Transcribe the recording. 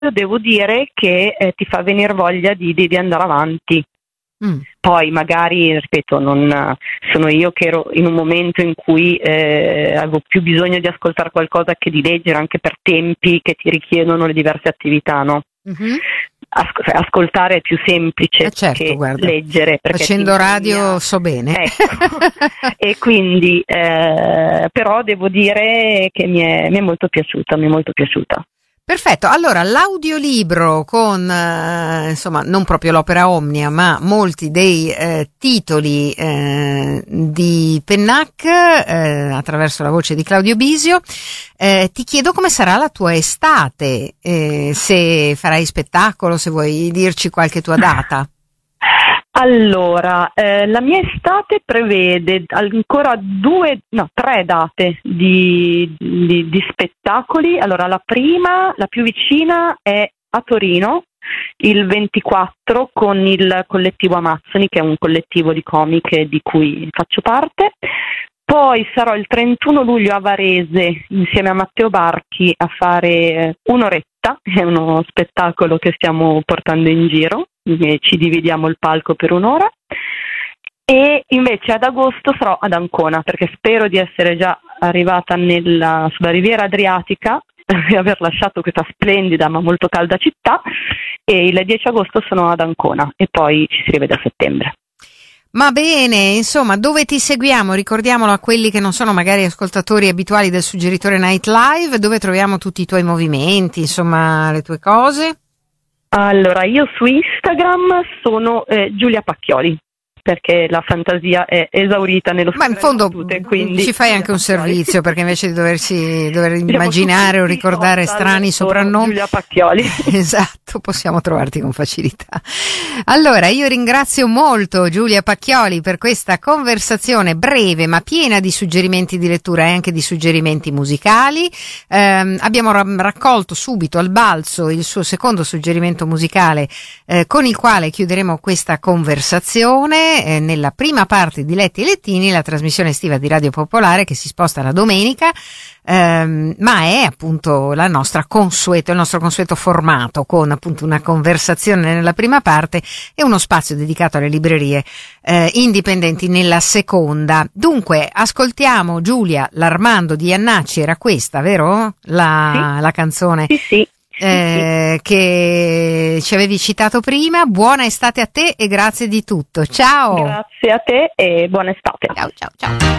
devo dire che ti fa venire voglia di andare avanti. Poi magari, ripeto, non sono io che ero in un momento in cui avevo più bisogno di ascoltare qualcosa che di leggere, anche per tempi che ti richiedono le diverse attività, no? Ascoltare è più semplice che guarda, leggere, perché facendo radio so bene. Ecco. E quindi però devo dire che mi è molto piaciuta. Perfetto, allora l'audiolibro con insomma non proprio l'opera omnia ma molti dei titoli di Pennac attraverso la voce di Claudio Bisio. Ti chiedo come sarà la tua estate, se farai spettacolo, se vuoi dirci qualche tua data. Allora, la mia estate prevede ancora 3 date di spettacoli. Allora, la prima, la più vicina, è a Torino, il 24, con il collettivo Amazzoni, che è un collettivo di comiche di cui faccio parte. Poi sarò il 31 luglio a Varese insieme a Matteo Barchi a fare Un'oretta, è uno spettacolo che stiamo portando in giro, ci dividiamo il palco per un'ora. E invece ad agosto sarò ad Ancona, perché spero di essere già arrivata sulla riviera Adriatica e aver lasciato questa splendida ma molto calda città, e il 10 agosto sono ad Ancona e poi ci si rivede a settembre. Ma bene, insomma, dove ti seguiamo? Ricordiamolo a quelli che non sono magari ascoltatori abituali del Suggeritore Night Live, dove troviamo tutti i tuoi movimenti, insomma, le tue cose? Allora, io su Instagram sono Giulia Pacchioli, perché la fantasia è esaurita nello ma in fondo battute, quindi ci fai anche un servizio, perché invece di dover immaginare o ricordare strani soprannomi, Giulia Pacchioli. Esatto, possiamo trovarti con facilità. Allora, io ringrazio molto Giulia Pacchioli per questa conversazione breve ma piena di suggerimenti di lettura e anche di suggerimenti musicali. Abbiamo raccolto subito al balzo il suo secondo suggerimento musicale, con il quale chiuderemo questa conversazione. Nella prima parte di Letti e Lettini, la trasmissione estiva di Radio Popolare che si sposta la domenica, ma è appunto il nostro consueto formato, con appunto una conversazione nella prima parte e uno spazio dedicato alle librerie indipendenti nella seconda. Dunque ascoltiamo, Giulia, l'Armando di Iannacci, era questa, vero? La canzone? Sì. Che ci avevi citato prima. Buona estate a te e grazie di tutto. Ciao. Grazie a te e buona estate. Ciao.